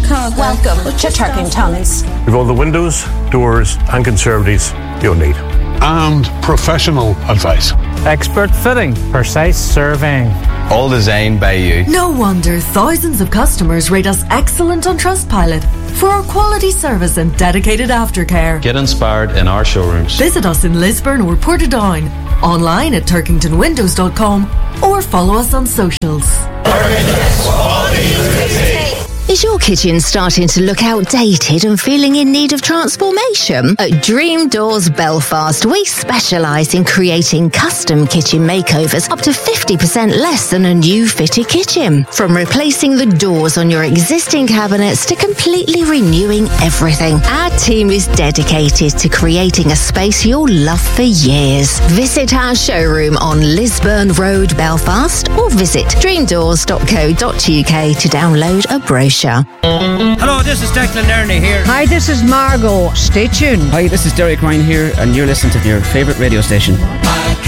Welcome to Turkington's. We've all the windows, doors and conservatives you'll need. And professional advice. Expert fitting, precise surveying. All designed by you. No wonder thousands of customers rate us excellent on Trustpilot for our quality service and dedicated aftercare. Get inspired in our showrooms. Visit us in Lisburn or Portadown, online at turkingtonwindows.com or follow us on socials. Is your kitchen starting to look outdated and feeling in need of transformation? At Dream Doors Belfast, we specialise in creating custom kitchen makeovers up to 50% less than a new fitted kitchen. From replacing the doors on your existing cabinets to completely renewing everything, our team is dedicated to creating a space you'll love for years. Visit our showroom on Lisburn Road, Belfast, or visit dreamdoors.co.uk to download a brochure. Hello, this is Declan Nerney here. Hi, this is Margot. Stay tuned. Hi, this is Derek Ryan here, and you're listening to your favourite radio station.